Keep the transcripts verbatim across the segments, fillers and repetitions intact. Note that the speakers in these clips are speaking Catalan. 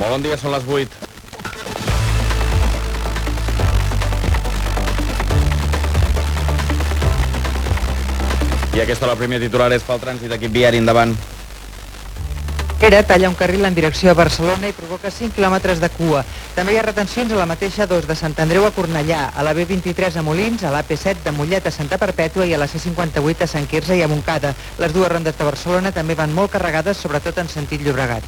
Molt bon dia, són les vuit. I aquesta, la primera titular, és pel trànsit. Equip viari, endavant. Era talla un carril en direcció a Barcelona i provoca cinc quilòmetres de cua. També hi ha retencions a la mateixa dos de Sant Andreu a Cornellà, a la B vint-i-tres a Molins, a l'A P set de Mollet a Santa Perpètua i a la C cinquanta-vuit a Sant Quirze i a Montcada. Les dues rondes de Barcelona també van molt carregades, sobretot en sentit Llobregat.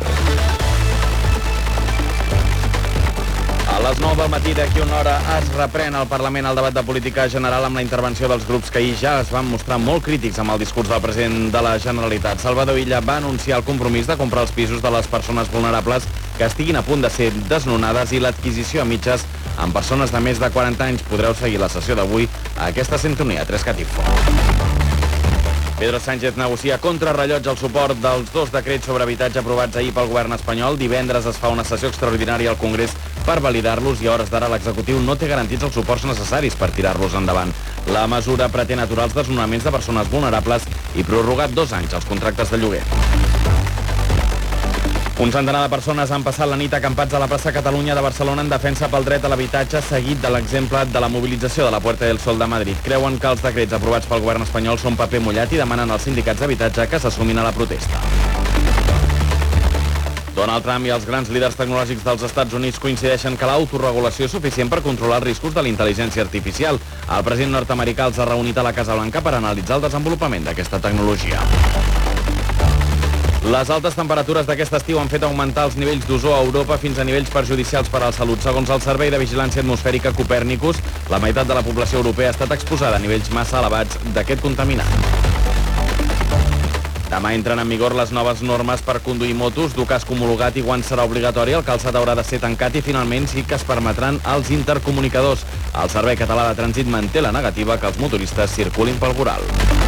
A les nou del matí d'aquí una hora es reprèn al Parlament el debat de política general amb la intervenció dels grups que ahir ja es van mostrar molt crítics amb el discurs del president de la Generalitat. Salvador Illa va anunciar el compromís de comprar els pisos de les persones vulnerables que estiguin a punt de ser desnonades i l'adquisició a mitges amb persones de més de quaranta anys. Podreu seguir la sessió d'avui a aquesta sintonia. Tres Catifo. Pedro Sánchez negocia contrarrellotge el suport dels dos decrets sobre habitatge aprovats ahir pel govern espanyol. Divendres es fa una sessió extraordinària al Congrés per validar-los i a hores d'ara l'executiu no té garantits els suports necessaris per tirar-los endavant. La mesura pretén aturar els desnonaments de persones vulnerables i prorrogar dos anys els contractes de lloguer. Un centenar de persones han passat la nit acampats a la plaça Catalunya de Barcelona en defensa pel dret a l'habitatge, seguit de l'exemple de la mobilització de la Puerta del Sol de Madrid. Creuen que els decrets aprovats pel govern espanyol són paper mullat i demanen als sindicats d'habitatge que s'assumin a la protesta. Donald Trump i els grans líders tecnològics dels Estats Units coincideixen que l'autoregulació és suficient per controlar els riscos de la intel·ligència artificial. El president nord-americà els ha reunit a la Casa Blanca per analitzar el desenvolupament d'aquesta tecnologia. Les altes temperatures d'aquest estiu han fet augmentar els nivells d'ozó a Europa fins a nivells perjudicials per a la salut. Segons el Servei de Vigilància Atmosfèrica Copernicus, la meitat de la població europea ha estat exposada a nivells massa elevats d'aquest contaminant. Demà entren en vigor les noves normes per conduir motos. Dur casc homologat i guants serà obligatori. El calçat haurà de ser tancat i finalment sí que es permetran els intercomunicadors. El Servei Català de Trànsit manté la negativa que els motoristes circulin pel voral.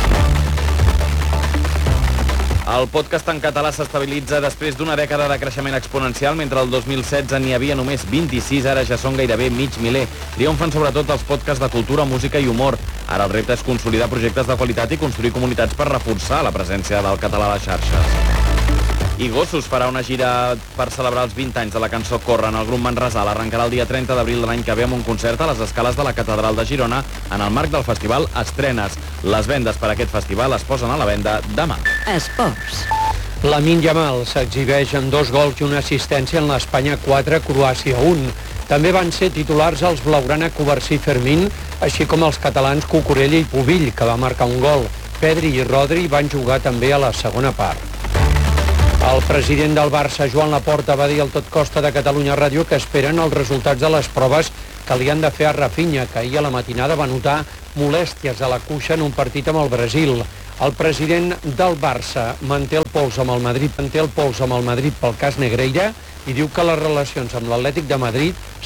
El podcast en català s'estabilitza després d'una dècada de creixement exponencial. Mentre el dos mil setze n'hi havia només vint-i-sis, ara ja són gairebé mig miler. Triomfen sobretot els podcasts de cultura, música i humor. Ara el repte és consolidar projectes de qualitat i construir comunitats per reforçar la presència del català a les xarxes. I Gossos farà una gira per celebrar els vint anys de la cançó Corren. El grup manresà l'arrencarà el dia trenta d'abril de l'any que ve amb un concert a les escales de la Catedral de Girona en el marc del festival Estrenes. Les vendes per a aquest festival es posen a la venda demà. Esports. Lamine Yamal s'exhibeix amb dos gols i una assistència en l'Espanya quatre, Croàcia un. També van ser titulars els blaugrana Covarsí i Fermín, així com els catalans Cucurella i Pubill, que va marcar un gol. Pedri i Rodri van jugar també a la segona part. El president del Barça, Joan Laporta, va dir al Tot Costa de Catalunya Ràdio que esperen els resultats de les proves que li han de fer a Rafinha, que ahir a la matinada va notar molèsties a la cuixa en un partit amb el Brasil. El president del Barça manté el pols amb el Madrid, manté el pols amb el Madrid pel cas Negreira i diu que les relacions amb l'Atlètic de Madrid